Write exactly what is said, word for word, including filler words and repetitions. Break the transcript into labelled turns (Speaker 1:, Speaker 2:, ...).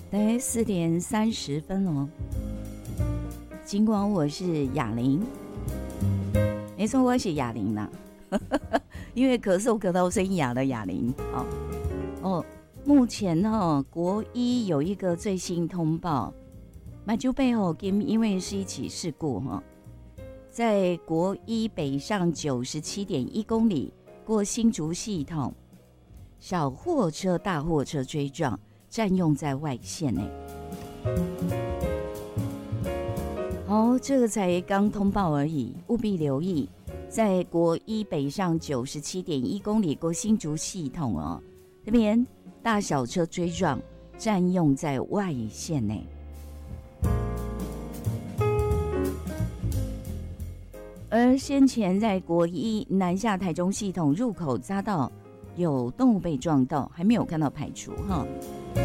Speaker 1: 大概四点三十分哦。尽管我是哑铃，没错，我是哑铃啦，因为咳嗽咳到声哑的哑铃。哦哦，目前哦，国一有一个最新通报，马祖背后因为是一起事故哈、哦，在国一北上九十七点一公里过新竹系统，小货车大货车追撞，占用在外线内。好，这个才刚通报而已，务必留意，在国一北上九十七点一公里过新竹系统哦，这边大小车追撞，占用在外线内。而先前在国一南下台中系统入口匝道有动物被撞到，还没有看到排除哈。